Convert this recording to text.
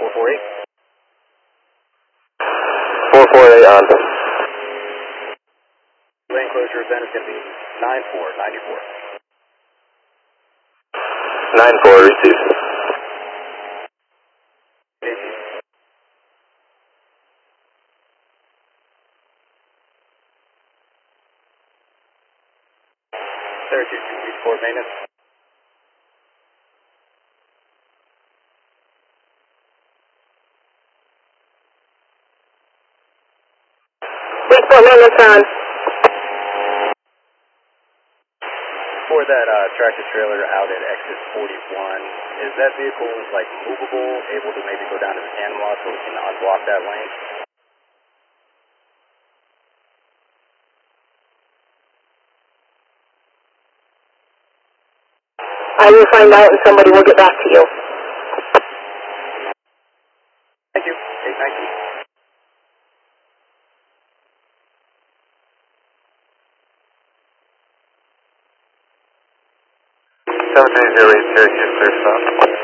448. 448 on. Lane closure event is going to be 9494. 94, receive. Report maintenance. Report maintenance on. For that tractor trailer out at exit 41, is that vehicle like movable, able to maybe go down to the tandem lot so we can unblock that lane? I will find out and somebody will get back to you. Thank you. 819. Seven 730 Cherokee, clear stop.